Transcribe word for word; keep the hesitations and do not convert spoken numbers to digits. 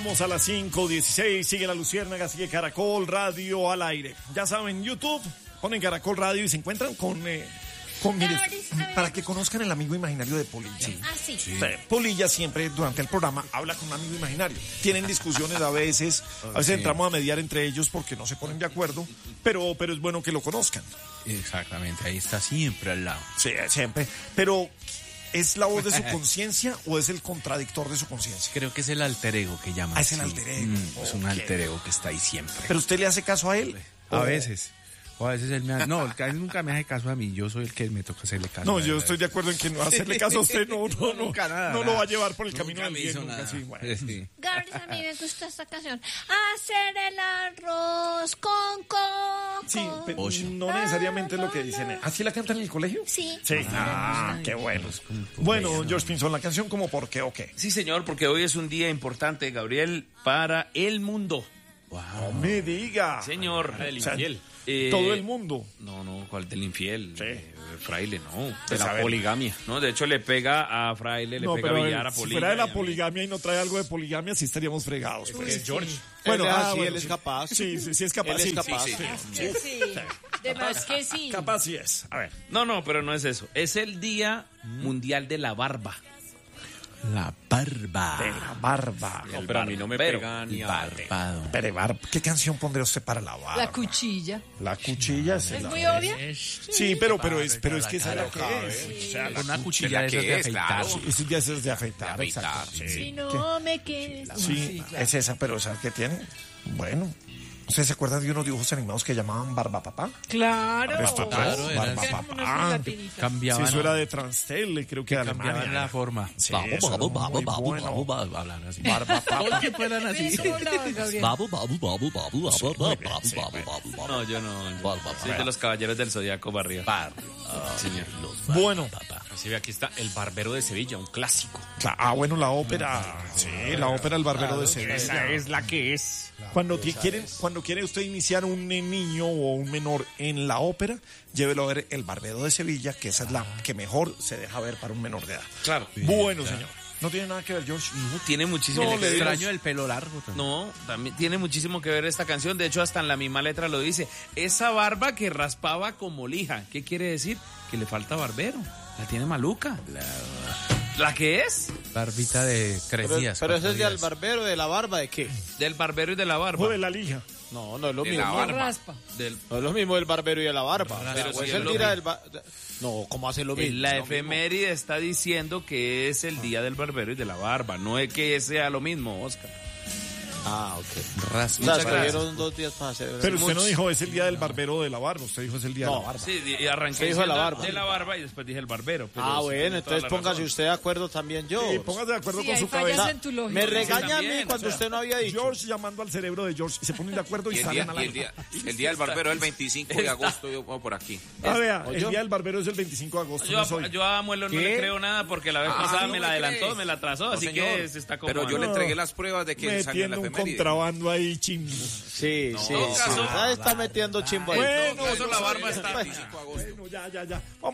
Vamos a las cinco dieciséis, sigue La Luciérnaga, sigue Caracol Radio al aire. Ya saben, YouTube, ponen Caracol Radio y se encuentran con... Eh, con mire, para que conozcan el amigo imaginario de Polilla. Sí. Ah, sí. Sí. Polilla siempre durante el programa habla con un amigo imaginario. Tienen discusiones a veces, a veces sí. entramos a mediar entre ellos porque no se ponen de acuerdo, pero, pero es bueno que lo conozcan. Exactamente, ahí está siempre al lado. Sí, siempre. Pero... ¿es la voz de su conciencia o es el contradictor de su conciencia? Creo que es el alter ego que llaman. Ah, es el alter ego. Mm, okay. Es un alter ego que está ahí siempre. ¿Pero usted le hace caso a él? A o... veces. O a veces él me hace... No, él nunca me hace caso a mí. Yo soy el que me toca hacerle caso. No, yo estoy de acuerdo en que no hacerle caso a usted no, no, no, nunca nada, no nada. lo va a llevar por el Nunca camino del bien. Nunca, sí, bueno. Sí. Gabriel, a mí me gusta esta canción. Hacer el arroz con coco. Sí, pero no necesariamente es lo que dicen. ¿Así la cantan en el colegio? Sí. Sí. Ah, qué bueno. Bueno, George Pinzón, la canción como por qué o qué. Sí, señor, porque hoy es un día importante, Gabriel, para el mundo. Wow. No me diga. Señor. Del infiel. O sea, eh, todo el mundo. No, no, ¿cuál del infiel? Sí. Eh, fraile, no. De pues la poligamia. No, de hecho le pega a fraile, le no, pega a billar a si Polilla. Si fuera de la poligamia y no trae algo de poligamia, sí estaríamos fregados. Pues. Es George. Bueno, él, ah, sí, bueno, él es sí. capaz. Sí, sí, sí es capaz. Él es sí, capaz. Sí, sí, sí. sí. sí. De más que sí. Capaz sí es. A ver. No, no, pero no es eso. Es el Día Mundial de la Barba. La barba. De la barba. No, pero a mí no me Pero, pega ni a... Barbado. Pero barba. ¿Qué canción pondría usted para la barba? La cuchilla. La cuchilla. ¿Es la muy obvia? Sí, pero, pero es, pero es que esa es la que es. Sí. O sea, la Una cuchilla cuchilla de esas de afeitar. Claro. Eso ya es de afeitar. De afeitar, exacto. sí. Si no me quieres. Sí, Sí, claro. es esa, pero ¿sabes qué tiene? Bueno. ¿Ustedes se acuerdan de unos dibujos animados que llamaban Barba Papá? Claro. Esto, Claro, pues, era Barba así. Papá. Cambiaban. Sí, eso era de Transtel, creo que, que de cambiaban Alemania. la forma. Sí, Babu, eso babu, era babu, muy babu, bueno. babu, babu, hablan así. Barba Todo Papá. que fueran así. Eso hablaba, Gabriel. Babu, babu, babu, babu, babu, babu, babu, sí, babu, bueno. babu, babu. No, yo no. yo- Barba, Soy de los caballeros del Zodíaco barrio. Bar. Señor. Bueno. Así ve, aquí está El Barbero de Sevilla, un clásico. Cla- Ah, bueno, la ópera. Sí, la ópera El Barbero de Sevilla. Esa es la que es. Cuando ti- quieren, cuando quiere usted iniciar un ne- niño o un menor en la ópera, llévelo a ver El Barbero de Sevilla, que esa es la que mejor se deja ver para un menor de edad. Claro. Bueno, señor. No tiene nada que ver, George. No, tiene muchísimo No, que le ver. Extraño el pelo largo. también. No, también tiene muchísimo que ver esta canción. De hecho, hasta en la misma letra lo dice. Esa barba que raspaba como lija. ¿Qué quiere decir? Que le falta barbero. La tiene maluca. La, ¿La que es? Barbita de tres Pero, días. pero ese cuatro es del días. barbero de la barba, ¿de qué? Del barbero y de la barba. O de la lija. No, no es lo De mismo. la barba. Raspa. Del, No es lo mismo del barbero y de la barba. Pero O sí es es el lo día mismo. del ba- No, ¿cómo hace lo mismo? la Lo mismo. efeméride está diciendo que es el día del barbero y de la barba. No es que sea lo mismo, Oscar. Ah, ok. Raspa. O sea, Muchas gracias. escogieron dos días para hacer... Pero usted no Muchos. dijo es el día del barbero o de la barba, usted dijo es el día de No. la barba. Sí, y arranqué Se dijo de la diciendo barba. de la barba y después dije el barbero. pero Ah, sí, bueno, tiene toda entonces la póngase razón. usted de acuerdo también yo. Y póngase de acuerdo Sí, con hay su fallas cabeza. en tu lógica. Me regaña a también, mí cuando o sea, usted no había dicho. George llamando al cerebro de George y se ponen de acuerdo y, Y el, salen día, a la y el, día, el día del barbero es el veinticinco de agosto, yo pongo por aquí. Ah, vea, el ¿Oyó? día del barbero es el veinticinco de agosto. Yo, no a- soy. yo a Amuelo no ¿Qué? le creo nada porque la vez Ah, pasada ¿no me me la adelantó, crees? me la atrasó, No, así señor. que se está como... Pero yo le entregué las pruebas de que salió en la Metiendo un efeméride. contrabando ahí chimbo. Sí, sí, sí. caso- Ya está metiendo chimbo ahí. Bueno, Por eso yo la soy- barba está el veinticinco de agosto. Bueno, ya, ya, ya.